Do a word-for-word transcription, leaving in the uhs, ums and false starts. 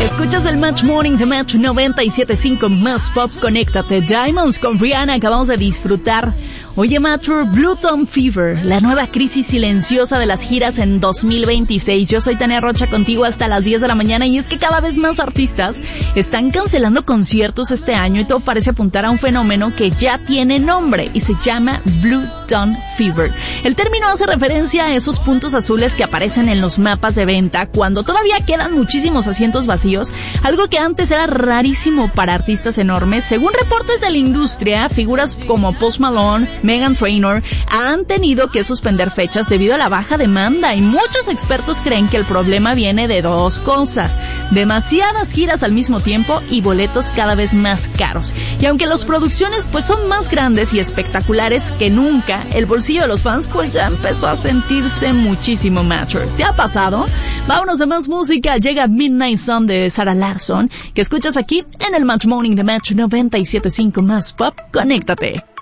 Escuchas el Match Morning de Match noventa y siete punto cinco Más Pop. Conéctate. Diamonds con Rihanna acabamos de disfrutar. Oye, Matcher, Blue Tom Fever, la nueva crisis silenciosa de las giras en dos mil veintiséis. Yo soy Tania Rocha contigo hasta las diez de la mañana y es que cada vez más artistas están cancelando conciertos este año y todo parece apuntar a un fenómeno que ya tiene nombre y se llama Blue Tom Fever. El término hace referencia a esos puntos azules que aparecen en los mapas de venta cuando todavía quedan muchísimos asientos vacíos, algo que antes era rarísimo para artistas enormes. Según reportes de la industria, figuras como Post Malone, Meghan Trainor han tenido que suspender fechas debido a la baja demanda y muchos expertos creen que el problema viene de dos cosas: demasiadas giras al mismo tiempo y boletos cada vez más caros. Y aunque las producciones pues son más grandes y espectaculares que nunca, el bolsillo de los fans pues ya empezó a sentirse muchísimo mature. ¿Te ha pasado? Vámonos de más música. Llega Midnight Sun de Sarah Larsson, que escuchas aquí en el Match Morning de Match noventa y siete punto cinco Más Pop. Conéctate.